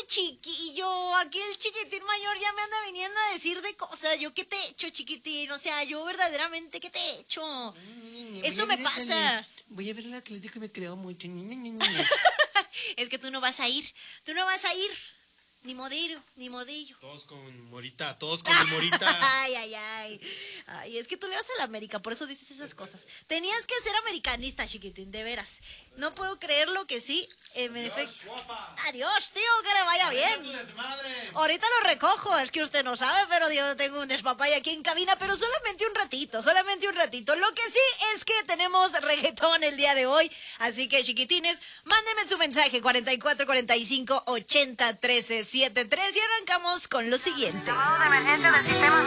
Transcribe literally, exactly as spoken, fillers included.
chiquillo, aquí el chiquitín mayor ya me anda viniendo a decir de cosas. Yo, ¿qué te he hecho, chiquitín? O sea, yo verdaderamente, ¿qué te he hecho? Mm, Eso me pasa. Voy a ver el Atlético y me creo mucho. Es que tú no vas a ir, tú no vas a ir. Ni modillo, ni modillo. Todos con Morita, todos con mi Morita. Ay, ay, ay. Ay, es que tú le vas a la América, por eso dices esas cosas. Tenías que ser americanista, chiquitín, de veras. No puedo creerlo que sí, en Adiós, efecto. guapa. Adiós, tío, que le vaya bien. Ahorita lo recojo, es que usted no sabe, pero yo tengo un despapay aquí en cabina, pero solamente un ratito, solamente un ratito. Lo que sí es que tenemos reggaetón el día de hoy, así que, chiquitines, mándenme su mensaje cuarenta y cuatro cuarenta y cinco ochenta trece setenta y tres y arrancamos con lo siguiente. Llamado de emergencia del sistema